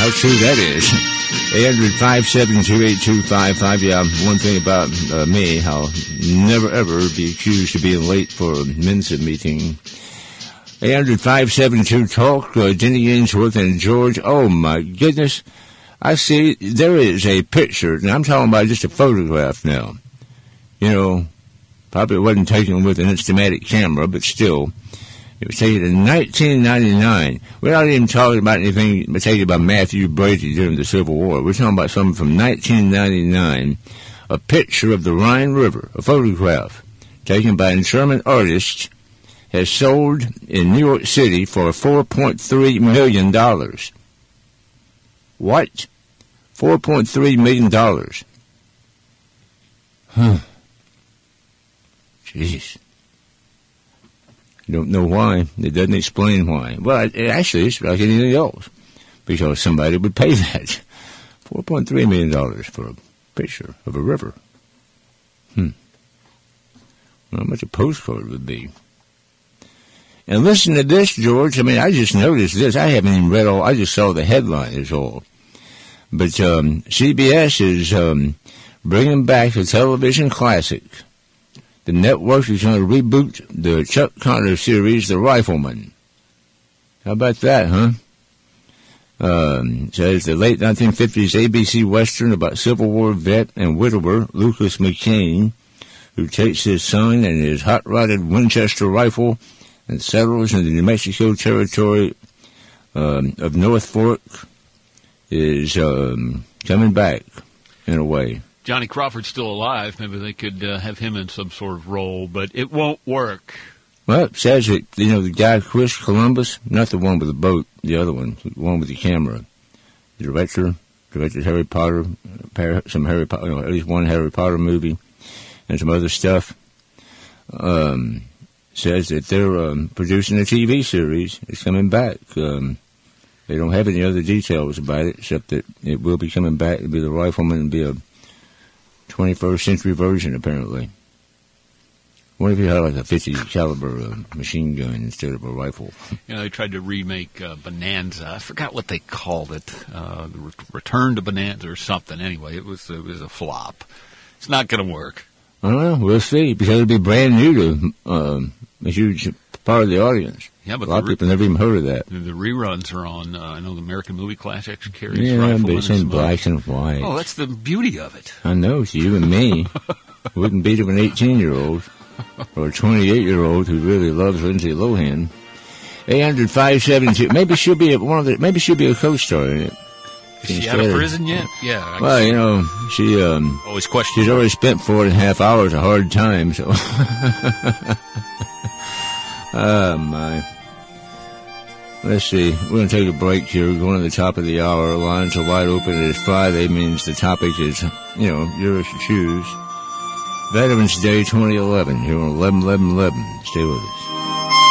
how true that is. 800-572-8255. Yeah, one thing about me, I'll never ever be accused of being late for a Mensa meeting. 800-572-TALK, Denny Ainsworth and George. Oh, my goodness. I see there is a picture, and I'm talking about just a photograph now. You know, probably it wasn't taken with an Instamatic camera, but still. It was taken in 1999. We're not even talking about anything taken by Matthew Brady during the Civil War. We're talking about something from 1999, a picture of the Rhine River, a photograph taken by a German artist, has sold in New York City for $4.3 million. What? $4.3 million. Huh. Jeez. I don't know why. It doesn't explain why. Well, actually, it's like anything else, because somebody would pay that. $4.3 million for a picture of a river. How much a postcard would be. And listen to this, George. I mean, I just noticed this. I haven't even read all. I just saw the headline is all. But CBS is bringing back a television classic. The network is going to reboot the Chuck Connor series, The Rifleman. How about that, huh? Says the late 1950s ABC Western about Civil War vet and widower Lucas McCain, who takes his son and his hot-rodded Winchester rifle and settles in the New Mexico territory of North Fork, is coming back in a way. Johnny Crawford's still alive. Maybe they could have him in some sort of role, but it won't work. Well, it says that, the guy, Chris Columbus, not the one with the boat, the other one, the one with the camera, the directed Harry Potter, some Harry Potter, at least one Harry Potter movie, and some other stuff, says that they're producing a TV series. It's coming back. They don't have any other details about it, except that it will be coming back. It'll be The Rifleman and be a 21st century version, apparently. What if you had like a 50 caliber machine gun instead of a rifle? They tried to remake Bonanza. I forgot what they called it. The Return to Bonanza or something. Anyway, it was a flop. It's not going to work. I don't know. We'll see, because it'll be brand new to a huge part of the audience. Yeah, but a lot of people never even heard of that. The reruns are on, I know, the American Movie Classics carries. Yeah, but it's in black and white. Oh, that's the beauty of it. I know, it's you and me. Wouldn't beat up an 18-year-old or a 28-year-old who really loves Lindsay Lohan. 800-572. Maybe she'll be maybe she'll be a co-star in it. Is she out of prison yet? Yeah. Well, she always questions. She's already spent 4.5 hours, a hard time, so. Oh, my. Let's see. We're going to take a break here. We're going to the top of the hour. Lines are wide open. It is Friday, means the topic is, yours to choose. Veterans Day 2011 here on 11-11-11. Stay with us.